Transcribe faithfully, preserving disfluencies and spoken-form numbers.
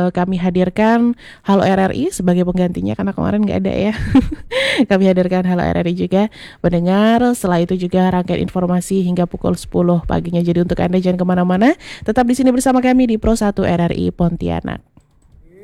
uh, kami hadirkan Halo R R I sebagai penggantinya karena kemarin nggak ada ya. Kami hadirkan Halo R R I juga mendengar. Setelah itu juga rangkaian informasi hingga pukul sepuluh paginya. Jadi untuk Anda jangan kemana-mana, tetap di sini bersama kami di Pro satu R R I Pontianak.